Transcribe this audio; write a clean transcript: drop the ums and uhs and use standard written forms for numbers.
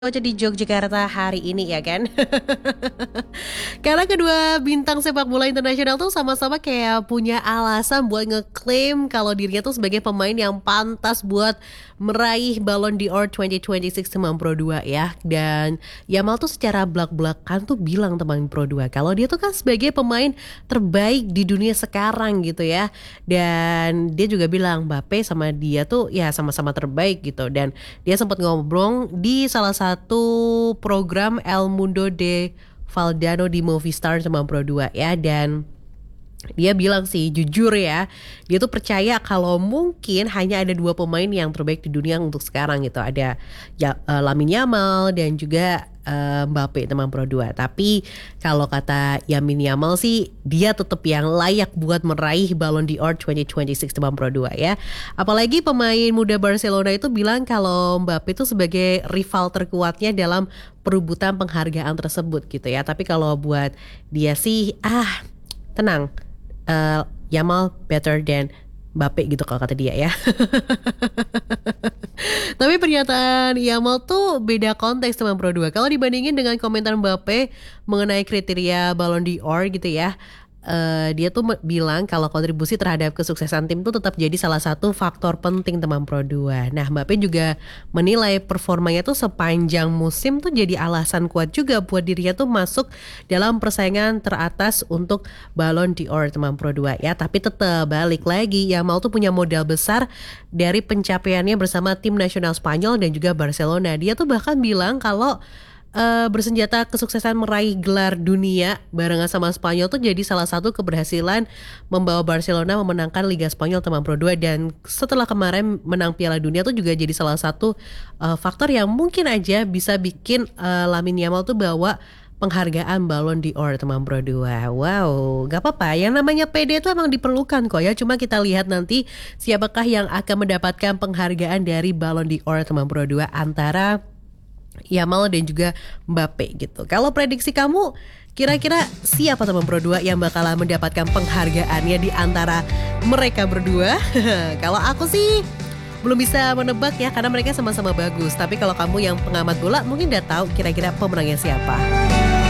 Aja di Yogyakarta hari ini ya kan. Karena kedua bintang sepak bola internasional tuh sama-sama kayak punya alasan buat ngeklaim kalau dirinya tuh sebagai pemain yang pantas buat meraih Ballon d'Or 2026 teman Pro 2 ya. Dan Yamal tuh secara belak-belakan tuh bilang teman Pro 2 kalau dia tuh kan sebagai pemain terbaik di dunia sekarang gitu ya. Dan dia juga bilang Mbappe sama dia tuh ya sama-sama terbaik gitu. Dan dia sempat ngobrol di salah satu program El Mundo de Valdano di Movistar sama Pro 2 ya. Dan dia bilang sih jujur ya, dia tuh percaya kalau mungkin hanya ada dua pemain yang terbaik di dunia untuk sekarang gitu. Ada Lamine Yamal dan juga Mbappe teman Pro 2. Tapi kalau kata Lamine Yamal sih dia tetap yang layak buat meraih Ballon d'Or 2026 teman Pro 2 ya. Apalagi pemain muda Barcelona itu bilang kalau Mbappe itu sebagai rival terkuatnya dalam perebutan penghargaan tersebut gitu ya. Tapi kalau buat dia sih tenang, Yamal better than Mbappe gitu kalau kata dia ya. Tapi pernyataan Yamal tuh beda konteks teman Pro 2. Kalau dibandingin dengan komentar Mbappe mengenai kriteria Ballon d'Or gitu ya, dia tuh bilang kalau kontribusi terhadap kesuksesan tim tuh tetap jadi salah satu faktor penting teman Pro 2. Nah, Mbappe juga menilai performanya tuh sepanjang musim tuh jadi alasan kuat juga buat dirinya tuh masuk dalam persaingan teratas untuk Ballon d'Or teman Pro 2 ya. Tapi tetap balik lagi Yamal tuh punya modal besar dari pencapaiannya bersama tim nasional Spanyol dan juga Barcelona. Dia tuh bahkan bilang kalau bersenjata kesuksesan meraih gelar dunia barengan sama Spanyol tuh jadi salah satu keberhasilan membawa Barcelona memenangkan Liga Spanyol teman Pro 2. Dan setelah kemarin menang Piala Dunia tuh juga jadi salah satu faktor yang mungkin aja bisa bikin Lamine Yamal tuh bawa penghargaan Ballon d'Or teman Pro 2. Wow, gak apa-apa, yang namanya PD itu emang diperlukan kok ya. Cuma kita lihat nanti siapakah yang akan mendapatkan penghargaan dari Ballon d'Or teman Pro 2 antara Yamal dan juga Mbappe gitu. Kalau prediksi kamu, kira-kira siapa teman Pro 2 yang bakalan mendapatkan penghargaannya di antara mereka berdua? Kalau aku sih belum bisa menebak ya, karena mereka sama-sama bagus. Tapi kalau kamu yang pengamat bola mungkin udah tahu kira-kira pemenangnya siapa.